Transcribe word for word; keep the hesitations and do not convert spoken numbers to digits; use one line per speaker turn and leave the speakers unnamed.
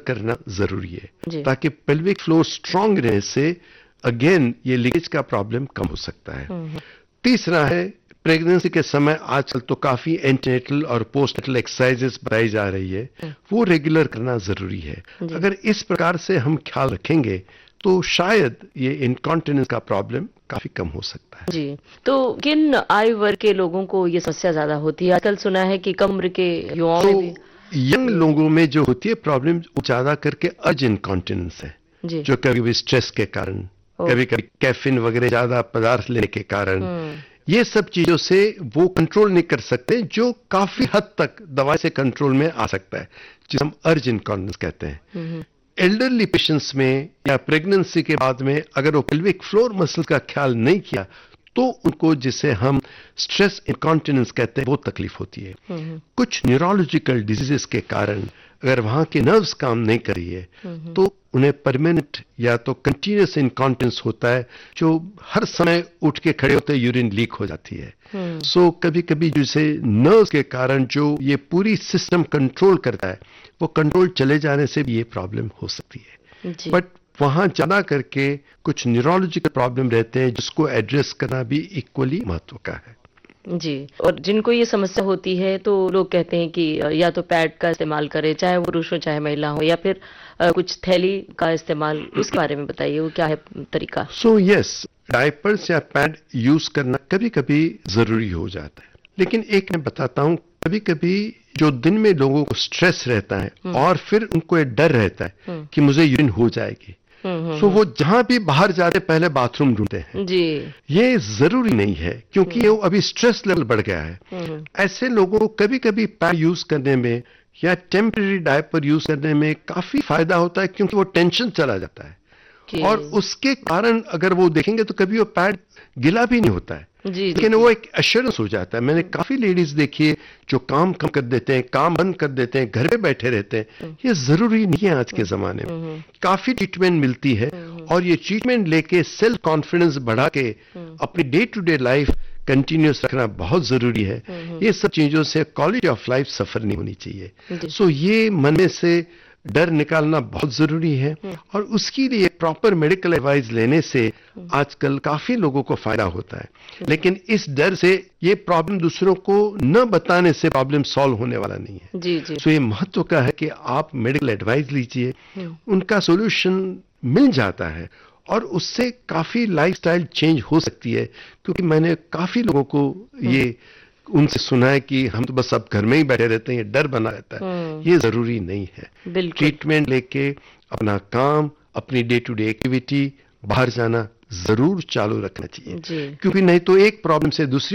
करना जरूरी है
जी।
ताकि पेल्विक फ्लोर स्ट्रांग रहने से अगेन ये लीकेज का प्रॉब्लम कम हो सकता है।
हम्म,
तीसरा है प्रेगनेंसी के समय आजकल तो काफी एंटीनेटल और पोस्टनेटल एक्सरसाइजेस बताई जा रही है, वो रेगुलर करना जरूरी है।
जी।
अगर इस प्रकार से हम ख्याल रखेंगे तो शायद ये इनकॉन्टिनेंस का प्रॉब्लम काफी कम हो सकता है।
जी। तो किन आयु वर्ग के लोगों को ये समस्या ज्यादा होती है? आजकल सुना है कि कम उम्र के युवाओं में भी।
तो यंग लोगों में जो होती है प्रॉब्लम ज्यादा करके अर्ज इनकॉन्टिनेंस है,
जी।
जो कभी कभी स्ट्रेस के कारण,
ओ।
कभी कभी कैफीन वगैरह ज्यादा पदार्थ लेने के कारण,
हम्म,
ये सब चीजों से वो कंट्रोल नहीं कर सकते, जो काफी हद तक दवाई से कंट्रोल में आ सकता है, जिसे हम अर्ज इनकॉन्टिनेंस कहते हैं।
हम्म,
एल्डरली पेशेंट्स में या प्रेगनेंसी के बाद में अगर वो पेल्विक फ्लोर मसल का ख्याल नहीं किया तो उनको, जिसे हम स्ट्रेस इनकॉन्टिनेंस कहते हैं, वो तकलीफ होती है।
हम्म,
कुछ न्यूरोलॉजिकल डिजीजेस के कारण अगर वहां के नर्व्स काम नहीं कर रही है
हम्म,
तो उन्हें परमानेंट या तो कंटिन्यूअस इनकॉन्टिनेंस होता है, जो हर समय उठ के खड़े होते यूरिन लीक हो जाती है।
हम्म,
सो कभी कभी जैसे नर्व्स के कारण जो ये पूरी सिस्टम कंट्रोल करता है, वो कंट्रोल चले जाने से भी ये प्रॉब्लम हो सकती है।
जी।
बट वहां ज्यादा करके कुछ न्यूरोलॉजिकल प्रॉब्लम रहते हैं जिसको एड्रेस करना भी इक्वली महत्व का है।
जी। और जिनको ये समस्या होती है तो लोग कहते हैं कि अ, या तो पैड का इस्तेमाल करें, चाहे वो पुरुष हो चाहे महिला हो, या फिर अ, कुछ थैली का इस्तेमाल। उसके बारे में बताइए, वो क्या है तरीका?
सो यस, डायपर्स या पैड यूज करना कभी कभी जरूरी हो जाता है, लेकिन एक मैं बताता हूं, कभी कभी जो दिन में लोगों को स्ट्रेस रहता है और फिर उनको ये डर रहता है कि मुझे यूरिन हो जाएगी,
हम्म,
सो वो जहां भी बाहर जाते पहले बाथरूम ढूंढते हैं।
जी।
ये जरूरी नहीं है, क्योंकि ये अभी स्ट्रेस लेवल बढ़ गया है।
हम्म,
ऐसे लोगों को कभी कभी पैड यूज करने में या टेम्परेरी डायपर यूज करने में काफी फायदा होता है, क्योंकि वो टेंशन चला जाता है।
जी।
और उसके कारण अगर वो देखेंगे तो कभी वो पैड गिला भी नहीं होता है,
जी, जी,
लेकिन वो एक एश्योरेंस हो जाता है। मैंने काफी लेडीज देखी है जो काम कम कर देते हैं, काम बंद कर देते हैं, घर पे बैठे रहते हैं। ये जरूरी नहीं है आज के जमाने में, काफी ट्रीटमेंट मिलती है और ये ट्रीटमेंट लेके सेल्फ कॉन्फिडेंस बढ़ा के अपनी day to day life continuous रखना बहुत जरूरी है। ये सब चीजों से क्वालिटी ऑफ लाइफ सफर नहीं होनी चाहिए।
जी।
सो ये मन में से डर निकालना बहुत जरूरी है, और उसके लिए प्रॉपर मेडिकल एडवाइस लेने से आजकल काफी लोगों को फायदा होता है। लेकिन इस डर से ये प्रॉब्लम दूसरों को न बताने से प्रॉब्लम सॉल्व होने वाला नहीं है।
जी, जी।
सो ये महत्व का है कि आप मेडिकल एडवाइस लीजिए, उनका सॉल्यूशन मिल जाता है और उससे काफी लाइफस्टाइल चेंज हो सकती है। क्योंकि मैंने काफी लोगों को ये उनसे सुना है कि हम तो बस अब घर में ही बैठे रहते हैं, ये डर बना रहता है। ये जरूरी नहीं है।
बिल्कुल।
ट्रीटमेंट लेके अपना काम, अपनी डे टू डे एक्टिविटी, बाहर जाना जरूर चालू रखना चाहिए,
जी।
क्योंकि नहीं तो एक प्रॉब्लम से दूसरी